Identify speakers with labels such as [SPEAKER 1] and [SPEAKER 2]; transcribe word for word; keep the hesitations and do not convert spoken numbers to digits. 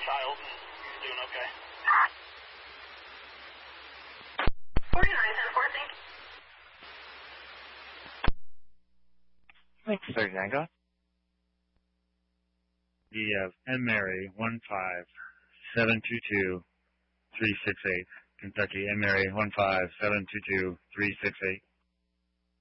[SPEAKER 1] child and doing okay.
[SPEAKER 2] forty-nine ten four, thank you.
[SPEAKER 3] Thanks, Sir Django.
[SPEAKER 4] We have M. Mary, one five seven two two three six eight. Kentucky, M. Mary, one five seven two two three six eight.